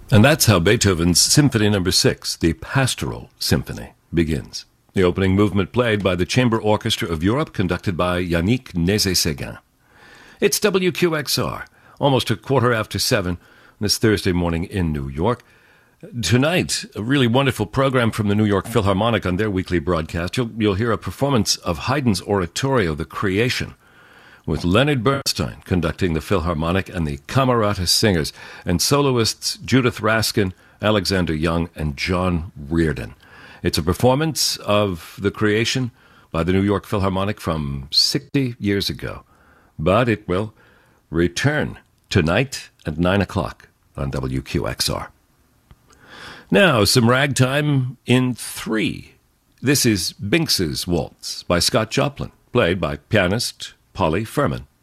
And that's how Beethoven's Symphony No. 6, the Pastoral Symphony, begins. The opening movement played by the Chamber Orchestra of Europe, conducted by Yannick Nézet-Séguin. It's WQXR, almost 7:15 this Thursday morning in New York. Tonight, a really wonderful program from the New York Philharmonic on their weekly broadcast. You'll hear a performance of Haydn's oratorio, The Creation, with Leonard Bernstein conducting the Philharmonic and the Camerata Singers, and soloists Judith Raskin, Alexander Young, and John Reardon. It's a performance of The Creation by the New York Philharmonic from 60 years ago. But it will return tonight at 9 o'clock on WQXR. Now, some ragtime in 3. This is Binks's Waltz by Scott Joplin, played by pianist Polly Furman.